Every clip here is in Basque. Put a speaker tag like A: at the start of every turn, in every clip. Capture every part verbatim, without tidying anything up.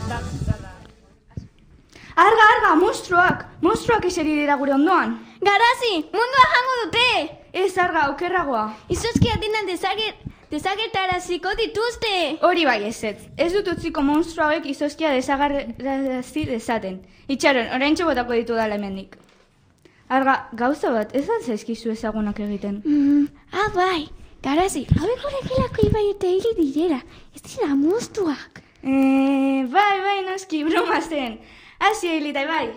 A: Arga, arga, monstruak! Monstruak eseri dira gure ondoan!
B: Garazi, mundua jango dute!
A: Ez, arga, okerragoa.
B: Izozki adinan desagertaraziko dituzte!
A: Hori bai ez ez. Ez dut utziko monstru hauek izozkia desagertarazi dezaten. Itxaron, oraintxe botako ditu dala hemendik. Arga, gauza bat, ez da zaizkizu ezagunak egiten.
B: Mm, ah, bai, Garazi, hauek horrekelako ibai eta hili direra. Ez dira monstruak.
A: Eh, bai, bai, noski, broma zen. Hasi hilita, bai.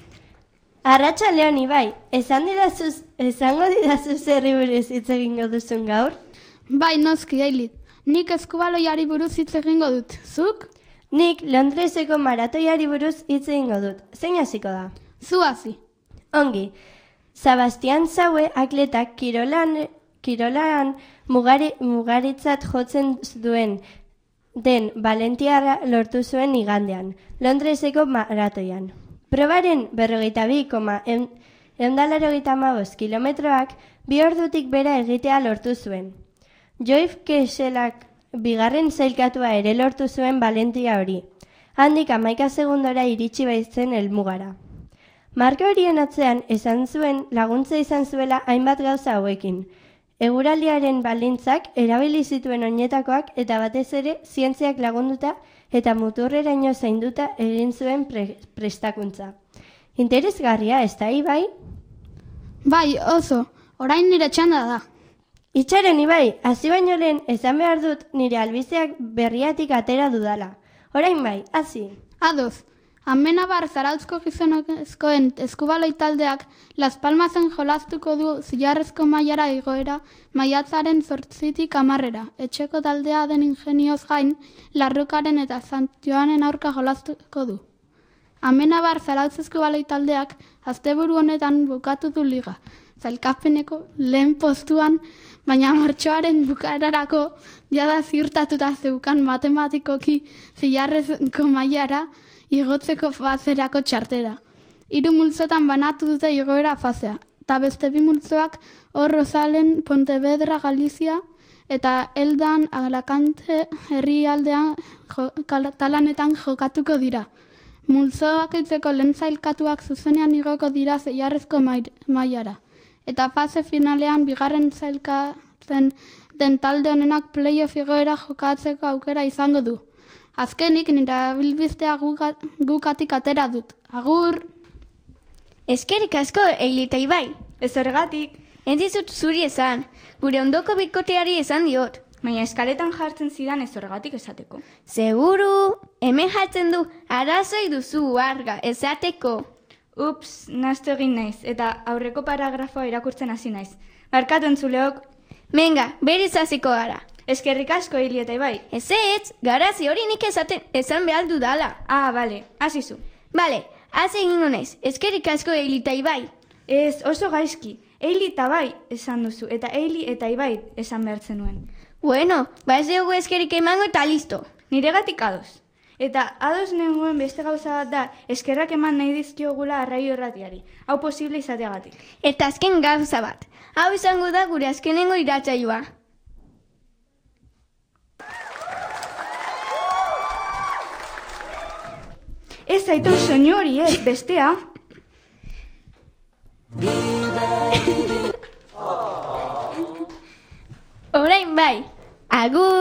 C: Arratxa Leon, Ibai, esan didazuz, esango didazuz zerri buruz hitz egingo duzun gaur?
D: Bai, noski, Ailit. Nik eskubaloiari buruz hitz egingo dut. Zuk?
C: Nik Londreseko maratoiari buruz hitz egingo dut. Zein hasiko da?
D: Zu hasi.
C: Ongi. Sebastian Saue atletak kirolan, kirolan mugari, mugaritzat jotzen duen den Valentiara lortu zuen igandean, Londreseko maratoian. Probaren berrogeita bi koma eundalarogeita hamabost kilometroak bi ordutik bera egitea lortu zuen. Joyf Keselak bigarren zailkatua ere lortu zuen Valentia hori. Handik hamaika segundora iritsi baitzen helmugara. Marka horien atzean esan zuen laguntza izan zuela hainbat gauza hauekin. Eguraldiaren baldintzak erabili zituen oinetakoak eta batez ere zientziak lagunduta eta muturreraino zainduta egin zuen pre prestakuntza. Interesgarria, ez da, Ibai?
D: Bai, oso, orain nire txanda da.
C: Itxaren, Ibai, hasi baino lehen esan behar dut nire albizeak berriatik atera dudala. Orain bai, hasi.
D: Ados, Amenabar Zarautzko gizonezkoen eskubaloi taldeak Las Palmasen jolastuko du zilarrezko mailara igoera maiatzaren zortzitik hamarrera. Etxeko taldea den ingenioz gain, Larrukaren eta Sant Joanen aurka jolastuko du. Amenabar Zarautz eskubaloi taldeak asteburu honetan bukatu du liga. Zailkapeneko lehen postuan, baina martxoaren bukararako jada ziurtatuta zeukan matematikoki zilarrezko mailara igotzeko fazerako txartera. Hiru multzotan banatu dute igoera fazea, eta beste bi multzoak Hor Rosalen, Pontevedra, Galizia eta Eldan, Alakante herrialdean jo, katalanetan jokatuko dira. Multzoak eitzeko lehen zailkatuak zuzenean igoko dira zilarrezko mailara. Eta fase finalean bigarren zailkatzen den talde honenak playoff igoera jokatzeko aukera izango du. Azkenik nire bilbiztea gukatik atera dut. Agur!
B: Eskerik asko, Eilita Ibai.
A: Ez horregatik.
B: Entizut zuri esan, gure ondoko bikoteari esan diot.
A: Baina eskaletan jartzen zidan ez horregatik esateko.
B: Seguru, hemen jartzen du, arazoi duzu arga, esateko.
A: Ups, nastu egin naiz, eta aurreko paragrafoa irakurtzen hasi naiz. Barkatu entzuleok.
B: Menga, beriz hasiko gara.
A: Eskerrik asko, Eilita Ibai.
B: Ez ez, Garazi hori nik esaten esan behar dudala.
A: Ah, bale, hasi zu.
B: Bale, hasi egingo naiz, eskerrik asko Eilita Ibai.
A: Ez, oso gaizki. Eilita Bai esan duzu, eta Eili eta Ibai esan behar zenuen.
B: Bueno, ba ez dugu eskerrik emango eta listo.
A: Niregatik ados. Eta ados nengoen beste gauza bat da, eskerrak eman nahi dizkiogula Arraio Irratiari. Hau posible izateagatik.
B: Eta azken gauza bat. Hau izango da gure azkenengo iratsaioa.
A: Ez aiton soinu hori, ez, bestea.
B: Orain bai, agur!